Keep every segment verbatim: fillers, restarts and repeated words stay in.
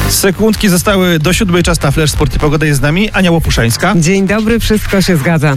Sekundki zostały do siódmej, czas na Flash Sport i Pogoda. Jest z nami Ania Łopuszańska. Dzień dobry, wszystko się zgadza.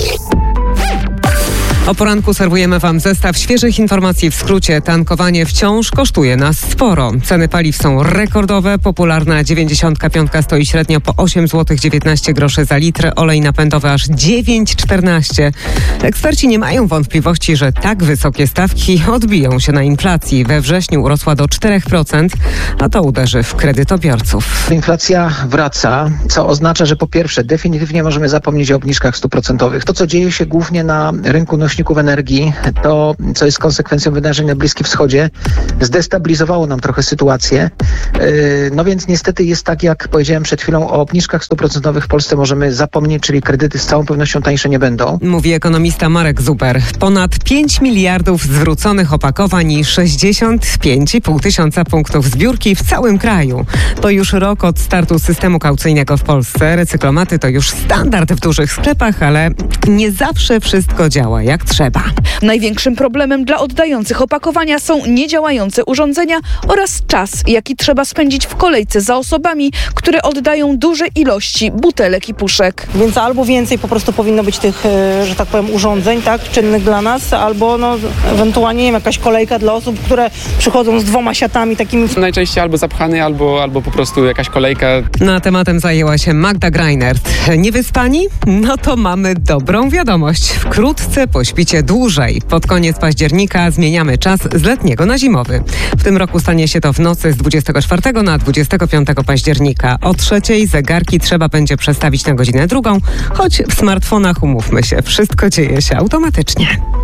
O poranku serwujemy Wam zestaw świeżych informacji. W skrócie, tankowanie wciąż kosztuje nas sporo. Ceny paliw są rekordowe. Popularna dziewięćdziesiątka pięć stoi średnio po osiem złotych dziewiętnaście groszy za litr. Olej napędowy aż dziewięć czternaście. Eksperci nie mają wątpliwości, że tak wysokie stawki odbiją się na inflacji. We wrześniu urosła do cztery procent, a to uderzy w kredytobiorców. Inflacja wraca, co oznacza, że po pierwsze definitywnie możemy zapomnieć o obniżkach stu procentowych. To, co dzieje się głównie na rynku nośników energii, to, co jest konsekwencją wydarzeń na Bliskim Wschodzie, zdestabilizowało nam trochę sytuację. No więc niestety jest tak, jak powiedziałem przed chwilą, o obniżkach stu procentowych w Polsce możemy zapomnieć, czyli kredyty z całą pewnością tańsze nie będą. Mówi ekonomista Marek Zuber. Ponad pięć miliardów zwróconych opakowań i sześćdziesiąt pięć i pół tysiąca punktów zbiórki w całym kraju. To już rok od startu systemu kaucyjnego w Polsce. Recyklomaty to już standard w dużych sklepach, ale nie zawsze wszystko działa jak trzeba. Największym problemem dla oddających opakowania są niedziałające urządzenia oraz czas, jaki trzeba spędzić w kolejce za osobami, które oddają duże ilości butelek i puszek. Więc albo więcej po prostu powinno być tych, że tak powiem, urządzeń, tak, czynnych dla nas, albo no, ewentualnie nie wiem, jakaś kolejka dla osób, które przychodzą z dwoma siatami takimi. Najczęściej albo zapchany, albo, albo po prostu jakaś kolejka. Na tematem zajęła się Magda Greinert. Niewyspani? No to mamy dobrą wiadomość. Wkrótce pośpicie dłużej. Pod koniec października zmieniamy czas z letniego na zimowy. W tym roku stanie się to w nocy z dwudziestego czwartego na dwudziestego piątego października. O trzeciej zegarki trzeba będzie przestawić na godzinę drugą, choć w smartfonach, umówmy się, wszystko dzieje się automatycznie.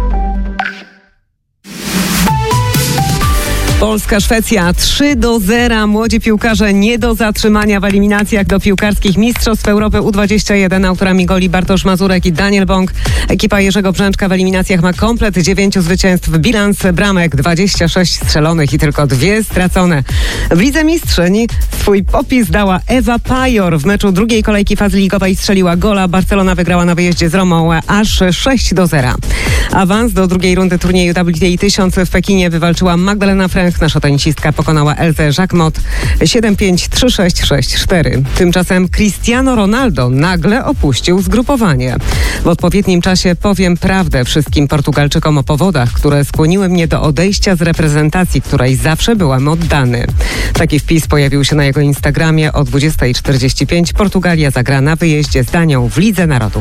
Polska-Szwecja trzy do zera. Młodzi piłkarze nie do zatrzymania w eliminacjach do piłkarskich Mistrzostw Europy U dwadzieścia jeden. Autorami goli Bartosz Mazurek i Daniel Bąk. Ekipa Jerzego Brzęczka w eliminacjach ma komplet dziewięciu zwycięstw. Bilans bramek dwadzieścia sześć strzelonych i tylko dwie stracone. W Lidze Mistrzyń swój popis dała Ewa Pajor. W meczu drugiej kolejki fazy ligowej strzeliła gola. Barcelona wygrała na wyjeździe z Romą aż sześć do zera. Awans do drugiej rundy turnieju W T A tysiąc w Pekinie wywalczyła Magdalena Fręch. Nasza tenisistka pokonała Elzę Jacquemot siedem pięć, trzy sześć, sześć cztery. Tymczasem Cristiano Ronaldo nagle opuścił zgrupowanie. W odpowiednim czasie powiem prawdę wszystkim Portugalczykom o powodach, które skłoniły mnie do odejścia z reprezentacji, której zawsze byłam oddany. Taki wpis pojawił się na jego Instagramie o dwudziestej czterdzieści pięć. Portugalia zagra na wyjeździe z Danią w Lidze Narodów.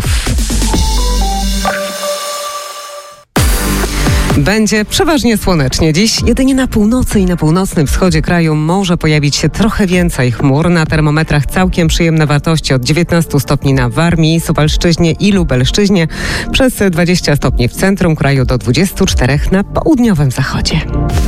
Będzie przeważnie słonecznie. Dziś jedynie na północy i na północnym wschodzie kraju może pojawić się trochę więcej chmur. Na termometrach całkiem przyjemne wartości od dziewiętnastu stopni na Warmii, Suwalszczyźnie i Lubelszczyźnie, przez dwadzieścia stopni w centrum kraju do dwudziestu czterech na południowym zachodzie.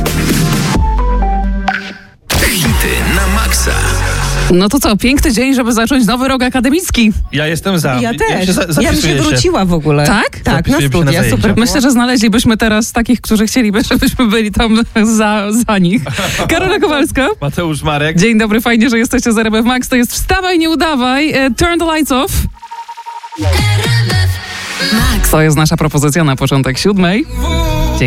Hity na maksa. No to co, piękny dzień, żeby zacząć nowy rok akademicki. Ja jestem za. Ja też. Ja, się za, ja bym się wróciła w ogóle. Tak? Tak, na Zapisuję się na studia. zajęcia. Super. Myślę, że znaleźlibyśmy teraz takich, którzy chcieliby, żebyśmy byli tam za, za nich. Karola Kowalska. Mateusz Marek. Dzień dobry, fajnie, że jesteście z R M F Max. To jest Wstawaj, nie udawaj. E, turn the lights off. To jest nasza propozycja na początek siódmej.